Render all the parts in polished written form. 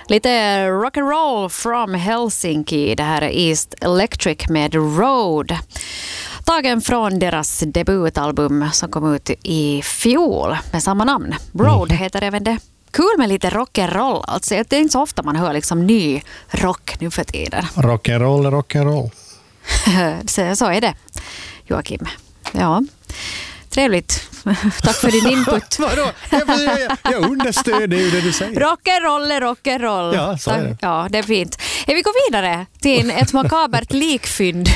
Lite rock and roll from Helsinki. Det här är East Electric med Road. Tagen från deras debutalbum som kom ut i fjol med samma namn. Road heter även det. Kul med lite rock'n'roll. Alltså, det är inte så ofta man hör liksom ny rock nu för tiden. Rock'n'roll är rock'n'roll. Så är det, Joakim. Ja, trevligt. Tack för din input. Vadå? Jag understöder ju det du säger. Rock'n'roll är rock'n'roll. Ja, så är det. Ja, det är fint. Vi går vidare till ett makabert likfynd.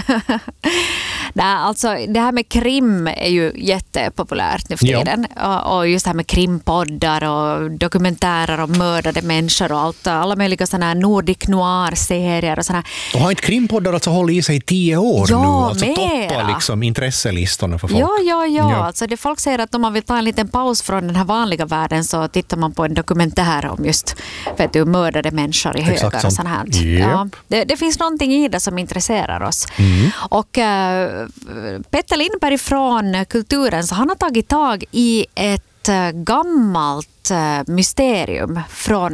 Nej, alltså, det här med krim är ju jättepopulärt nu för tiden. Och just det här med krimpoddar och dokumentärer om mördade människor och allt, alla möjliga sådana här Nordic noir-serier och sådana. Och har inte krimpoddar alltså hållit i sig i 10 år nu? Alltså mera. toppar liksom intresselistorna för folk. Ja. Alltså det folk säger att om man vill ta en liten paus från den här vanliga världen så tittar man på en dokumentär om just mördade människor i högar och sånt här. Yep. Ja, det finns någonting i det som intresserar oss. Och Petter Lindberg från Kulturen, så han har tagit tag i ett gammalt mysterium från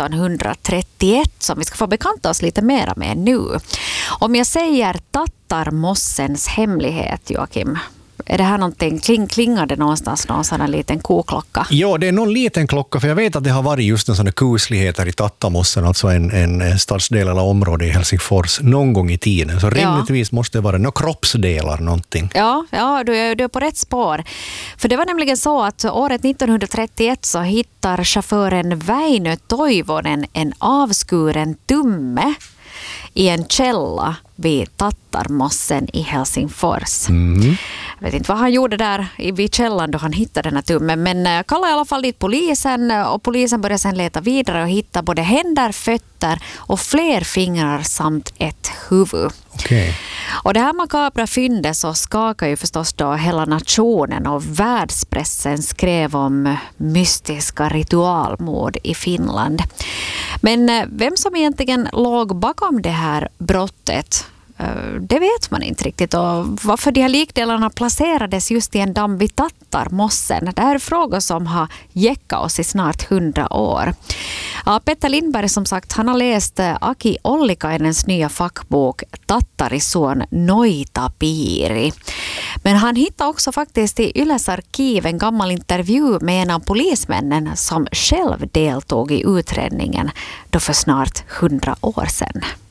1931 som vi ska få bekanta oss lite mer med nu. Om jag säger Tattarmossens hemlighet, Joakim, är det här någonting, klingar det någonstans någon sån här liten koklocka? Ja, det är någon liten klocka, för jag vet att det har varit just en sån här kusligheter i Tattamossen, alltså en stadsdel eller område i Helsingfors någon gång i tiden. Så rimligtvis måste det vara några kroppsdelar någonting. Ja, du är på rätt spår. För det var nämligen så att året 1931 så hittar chauffören Väinö Toivonen en avskuren tumme i en källa vid Tattarmossen i Helsingfors. Jag vet inte vad han gjorde där vid källan då han hittade den här tummen, men kallade i alla fall dit polisen, och polisen började sedan leta vidare och hitta både händer, fötter och fler fingrar samt ett huvud. Okay. Och det här makabra fyndet så skakar ju förstås då hela nationen, och världspressen skrev om mystiska ritualmord i Finland. Men vem som egentligen låg bakom det här brottet, det vet man inte riktigt, och varför de här likdelarna placerades just i en damm vid Tattarmossen. Det här är frågor som har jäckat oss i snart 100 år. Ja, Petter Lindberg, som sagt, han har läst Aki Ollikainens nya fackbok Tattarison Noitapiiri. Men han hittade också faktiskt i Yles arkiv en gammal intervju med en av polismännen som själv deltog i utredningen då för snart 100 år sedan.